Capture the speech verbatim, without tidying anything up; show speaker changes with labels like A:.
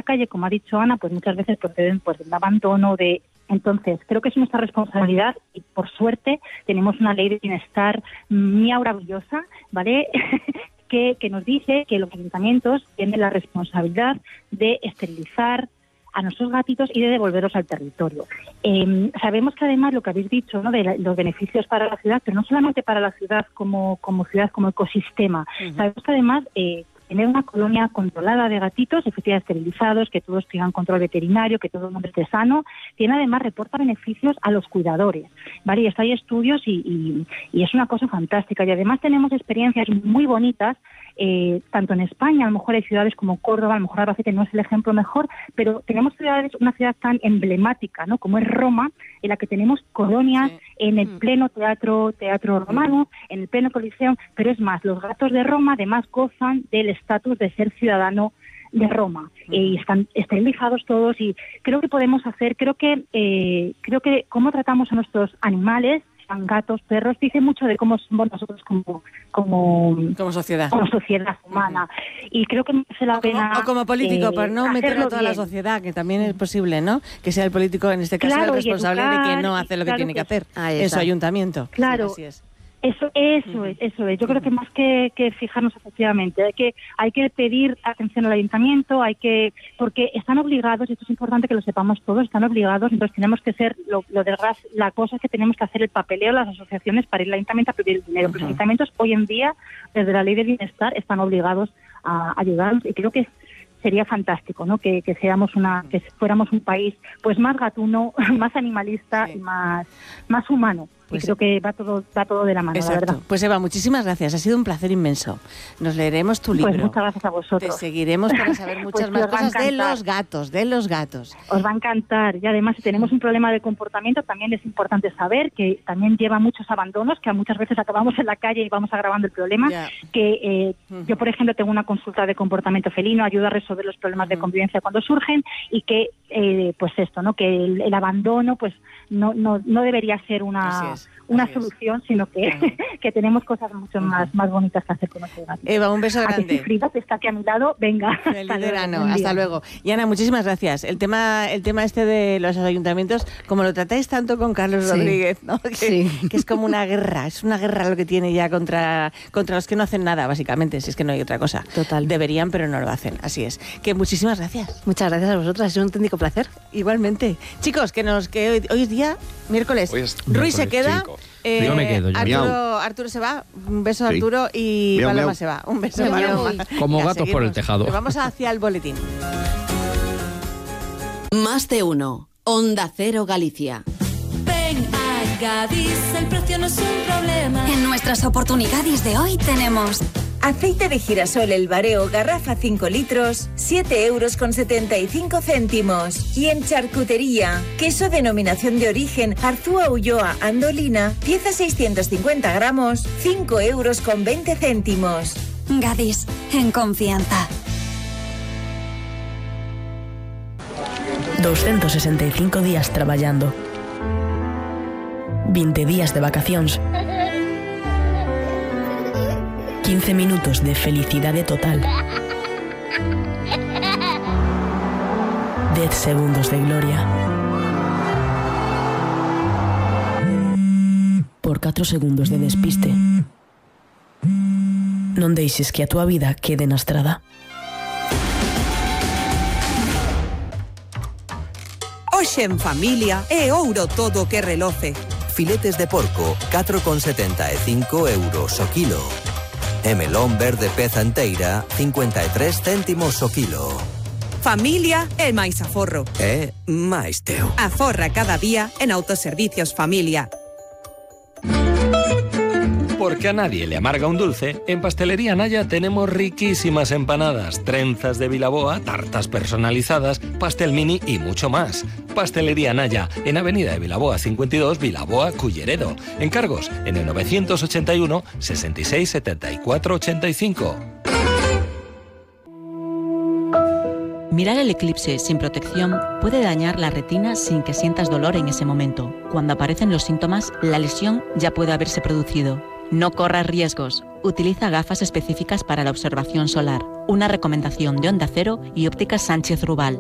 A: calle, como ha dicho Ana, pues muchas veces proceden pues del abandono, de... Entonces, creo que es nuestra responsabilidad y, por suerte, tenemos una ley de bienestar maravillosa, ¿vale?, que, que nos dice que los ayuntamientos tienen la responsabilidad de esterilizar a nuestros gatitos y de devolverlos al territorio. Eh, sabemos que además lo que habéis dicho, ¿no?, de la, los beneficios para la ciudad, pero no solamente para la ciudad como, como ciudad, como ecosistema. Uh-huh. Sabemos que además eh, tener una colonia controlada de gatitos, efectivamente esterilizados, que todos tengan control veterinario, que todo el mundo esté sano, tiene además, reporta beneficios a los cuidadores, ¿vale? Y esto hay estudios y, y, y es una cosa fantástica. Y además tenemos experiencias muy bonitas, eh, tanto en España, a lo mejor hay ciudades como Córdoba, a lo mejor Albacete no es el ejemplo mejor, pero tenemos ciudades, una ciudad tan emblemática, ¿no?, como es Roma, en la que tenemos colonias, sí, en el pleno teatro, teatro romano, en el pleno Coliseo, pero es más, los gatos de Roma además gozan del estatus de ser ciudadano de Roma, uh-huh. eh, y están esterilizados todos, y creo que podemos hacer, creo que eh, creo que cómo tratamos a nuestros animales, sean gatos, perros, dice mucho de cómo somos nosotros como como,
B: como sociedad,
A: como sociedad humana, uh-huh. y creo que merece la
B: o como,
A: pena
B: o como político, eh, por no meter a toda
A: bien.
B: La sociedad, que también es posible, ¿no?, que sea el político en este caso
A: claro,
B: el responsable educar, de que no hace lo que
A: claro
B: tiene que, que hacer
C: en
B: su ayuntamiento.
A: Claro.
B: Sí, así es.
A: Eso, eso es, eso es. Yo creo que más que, que fijarnos efectivamente, hay que, hay que pedir atención al ayuntamiento, hay que, porque están obligados, y esto es importante que lo sepamos todos, están obligados, entonces tenemos que ser, lo, lo de la cosa es que tenemos que hacer el papeleo, las asociaciones para ir al ayuntamiento a pedir el dinero. Uh-huh. Los ayuntamientos hoy en día, desde la ley de bienestar, están obligados a ayudarnos, y creo que sería fantástico, ¿no?, que, que seamos una, que fuéramos un país pues más gatuno, más animalista, sí, y más, más humano. Pues y creo que va todo va todo de la mano,
B: exacto.
A: La verdad.
B: Pues Eva, muchísimas gracias. Ha sido un placer inmenso. Nos leeremos tu libro.
A: Pues muchas gracias a vosotros.
B: Te seguiremos para saber muchas
A: pues
B: más cosas de los gatos, de los gatos.
A: Os va a encantar. Y además, si tenemos un problema de comportamiento, también es importante saber que también lleva muchos abandonos, que muchas veces acabamos en la calle y vamos agravando el problema. Yeah. Que eh, uh-huh. yo, por ejemplo, tengo una consulta de comportamiento felino, ayuda a resolver los problemas uh-huh. de convivencia cuando surgen, y que, eh, pues esto, ¿no?, que el, el abandono, pues no, no, no debería ser una... una Así solución, es. sino que, uh-huh. que tenemos cosas mucho uh-huh. más, más bonitas que hacer con nuestros gatos.
B: Eva, un beso grande.
A: A que Frida, que está aquí a mi lado, venga.
B: Feliz verano, hasta luego. Y Ana, muchísimas gracias. El tema el tema este de los ayuntamientos, como lo tratáis tanto con Carlos sí. Rodríguez, ¿no?, que, sí. que es como una guerra, es una guerra lo que tiene ya contra, contra los que no hacen nada, básicamente, si es que no hay otra cosa.
C: Total.
B: Deberían, pero no lo hacen, así es. Que muchísimas gracias.
C: Muchas gracias a vosotras, ha sido un auténtico placer.
B: Igualmente. Chicos, que nos que hoy, hoy es día miércoles.
D: Hoy es
B: Ruiz se queda.
D: Eh, yo me quedo. Yo.
B: Arturo, Arturo se va. Un beso a Arturo sí. y miau, Paloma miau. se va. Un beso a Paloma.
D: Como gatos seguimos. Por el tejado.
B: Pero vamos hacia el boletín.
E: Más de uno. Onda Cero Galicia.
F: Ven a Gadis, el precio no es un problema.
G: En nuestras oportunidades de hoy tenemos...
H: aceite de girasol El Bareo, garrafa cinco litros, siete euros con setenta y cinco céntimos. Y en charcutería, queso denominación de origen Arzúa Ulloa Andolina, pieza seiscientos cincuenta gramos, cinco euros con veinte céntimos.
G: Gadis, en confianza.
I: doscientos sesenta y cinco días trabajando. veinte días de vacaciones. quince minutos de felicidad total. diez segundos de gloria. Por cuatro segundos de despiste. Non deixes que a tua vida quede na estrada.
J: Hoxe en familia é ouro todo que reloce.
K: Filetes de porco, catro con setenta e cinco euros o kilo. E melón verde peza enteira, cincuenta e tres céntimos o kilo.
J: Familia é máis aforro.
K: É máis teu.
J: Aforra cada día en Autoservicios Familia.
L: Porque a nadie le amarga un dulce, en Pastelería Naya tenemos riquísimas empanadas, trenzas de Vilaboa, tartas personalizadas, pastel mini y mucho más. Pastelería Naya, en Avenida de Vilaboa cincuenta y dos, Vilaboa, Culleredo. Encargos en el novecientos ochenta y uno, sesenta y seis, setenta y cuatro, ochenta y cinco.
M: Mirar el eclipse sin protección puede dañar la retina sin que sientas dolor en ese momento. Cuando aparecen los síntomas, la lesión ya puede haberse producido. No corras riesgos. Utiliza gafas específicas para la observación solar. Una recomendación de Onda Cero y Ópticas Sánchez Rubal.